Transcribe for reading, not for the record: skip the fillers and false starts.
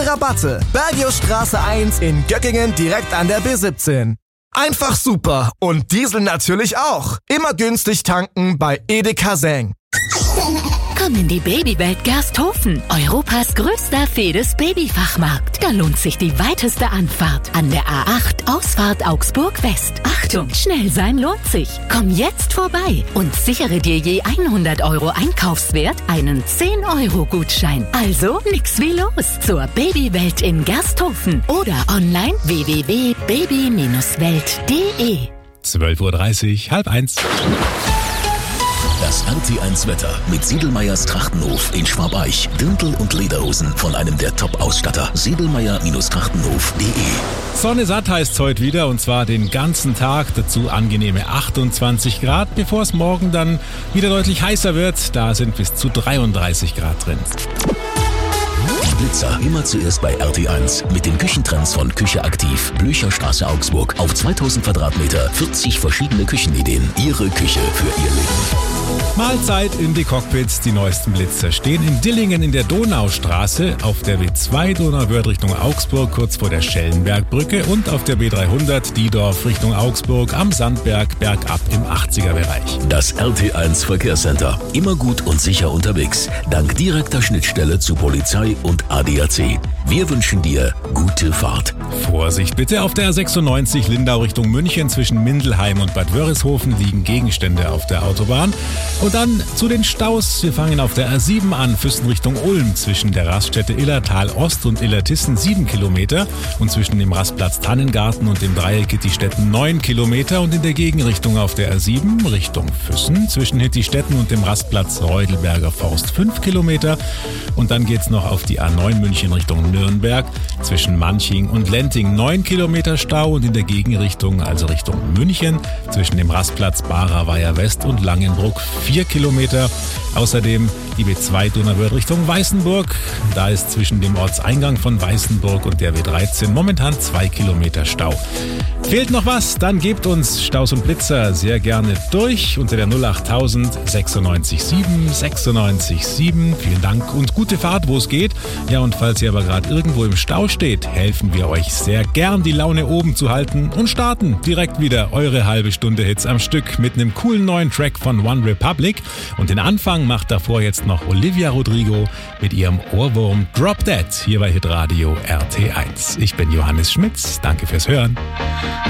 Fette Rabatte. Bergiusstraße 1 in Göckingen direkt an der B17. Einfach super und Diesel natürlich auch. Immer günstig tanken bei Edeka Seng. Komm in die Babywelt Gersthofen, Europas größter Fedes Babyfachmarkt. Da lohnt sich die weiteste Anfahrt an der A8 Ausfahrt Augsburg West. Achtung, schnell sein lohnt sich. Komm jetzt vorbei und sichere dir je 100 € Einkaufswert einen 10-€-Gutschein. Also nix wie los zur Babywelt in Gersthofen oder online www.baby-welt.de. 12:30 Uhr, 12:30. Das RT1 Wetter mit Siedelmeyers Trachtenhof in Schwabeich. Dirndl und Lederhosen von einem der Top-Ausstatter. Siedelmeyer-Trachtenhof.de. Sonne satt heißt's heute wieder und zwar den ganzen Tag. Dazu angenehme 28 Grad, bevor es morgen dann wieder deutlich heißer wird. Da sind bis zu 33 Grad drin. Die Blitzer immer zuerst bei RT1 mit den Küchentrends von Küche Aktiv, Blücherstraße Augsburg. Auf 2000 Quadratmeter 40 verschiedene Küchenideen. Ihre Küche für Ihr Leben. Mahlzeit in die Cockpits. Die neuesten Blitzer stehen in Dillingen in der Donaustraße, auf der B2 Donauwörth Richtung Augsburg kurz vor der Schellenbergbrücke und auf der B300 Diedorf Richtung Augsburg am Sandberg bergab im 80er-Bereich. Das RT1 Verkehrscenter. Immer gut und sicher unterwegs. Dank direkter Schnittstelle zu Polizei und ADAC. Wir wünschen dir gute Fahrt. Vorsicht bitte, auf der A96 Lindau Richtung München zwischen Mindelheim und Bad Wörishofen liegen Gegenstände auf der Autobahn. Und dann zu den Staus. Wir fangen auf der A7 an, Füssen Richtung Ulm zwischen der Raststätte Illertal Ost und Illertissen 7 Kilometer und zwischen dem Rastplatz Tannengarten und dem Dreieck Hittistetten 9 Kilometer und in der Gegenrichtung auf der A7 Richtung Füssen zwischen Hittistetten und dem Rastplatz Reudelberger Forst 5 Kilometer und dann geht's noch auf die A9 München Richtung Nürnberg zwischen Manching und Lenting 9 Kilometer Stau und in der Gegenrichtung, also Richtung München, zwischen dem Rastplatz Barer-Weiher West und Langenbruck 4 Kilometer. Außerdem die B2 Donauwörth Richtung Weißenburg. Da ist zwischen dem Ortseingang von Weißenburg und der W13 momentan 2 Kilometer Stau. Fehlt noch was? Dann gebt uns Staus und Blitzer sehr gerne durch unter der 08000 96 7 96 7. Vielen Dank und gute Fahrt, wo es geht. Ja, und falls ihr aber gerade irgendwo im Stau steht, helfen wir euch sehr gern, die Laune oben zu halten und starten direkt wieder eure halbe Stunde Hits am Stück mit einem coolen neuen Track von One Republic. Und den Anfang macht davor jetzt noch Olivia Rodrigo mit ihrem Ohrwurm Drop Dead hier bei Hitradio RT1. Ich bin Johannes Schmitz. Danke fürs Hören.